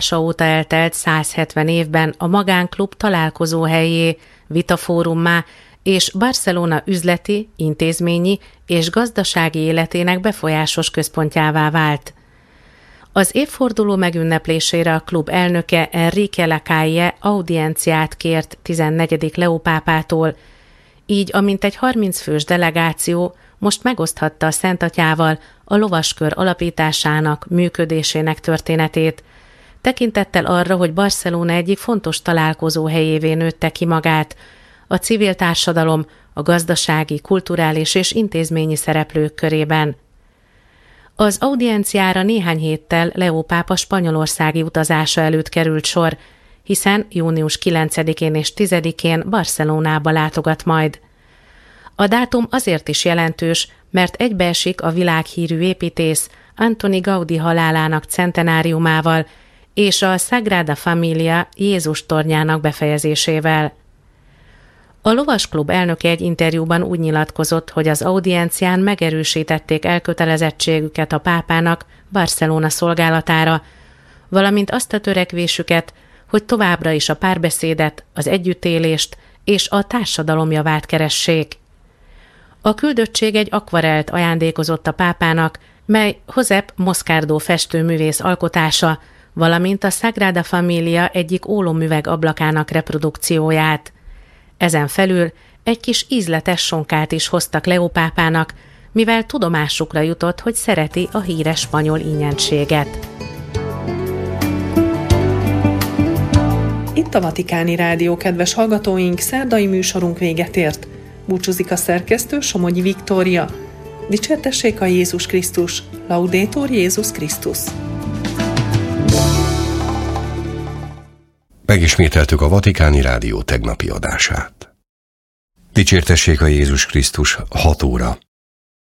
megalapítása óta eltelt 170 évben a magánklub találkozóhellyé, vitafórummá és Barcelona üzleti, intézményi és gazdasági életének befolyásos központjává vált. Az évforduló megünneplésére a klub elnöke Enrique Lacalle audienciát kért 14. Leó pápától, így a mintegy 30 fős delegáció most megoszthatta a Szent Atyával a lovaskör alapításának, működésének történetét, tekintettel arra, hogy Barcelona egyik fontos találkozóhelyévé nőtte ki magát, a civil társadalom, a gazdasági, kulturális és intézményi szereplők körében. Az audienciára néhány héttel Leó pápa spanyolországi utazása előtt került sor, hiszen június 9-én és 10-én Barcelonába látogat majd. A dátum azért is jelentős, mert egybeesik a világhírű építész Antoni Gaudí halálának centenáriumával és a Sagrada Familia Jézus tornyának befejezésével. A lovasklub elnöke egy interjúban úgy nyilatkozott, hogy az audiencián megerősítették elkötelezettségüket a pápának Barcelona szolgálatára, valamint azt a törekvésüket, hogy továbbra is a párbeszédet, az együttélést és a társadalom javát keressék. A küldöttség egy akvarelt ajándékozott a pápának, mely Josep Moscardo festőművész alkotása, valamint a Sagrada Familia egyik ólomüveg ablakának reprodukcióját. Ezen felül egy kis ízletes sonkát is hoztak Leó pápának, mivel tudomásukra jutott, hogy szereti a híres spanyol ínyenséget. Itt a Vatikáni Rádió, kedves hallgatóink, szerdai műsorunk véget ért. Búcsúzik a szerkesztő, Somogyi Viktória. Dicsértessék a Jézus Krisztus! Laudetur Jézus Krisztus! Megismételtük a Vatikáni Rádió tegnapi adását. Dicsértessék a Jézus Krisztus, 6 óra.